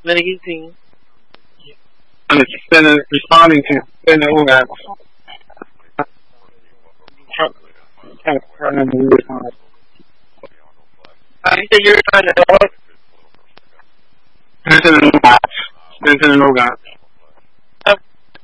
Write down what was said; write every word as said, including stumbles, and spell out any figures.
Mitigating. And it's been uh, responding to been uh, kind of running the weird on it. I think you're trying to Mention an Ogat. Mention an Ogat.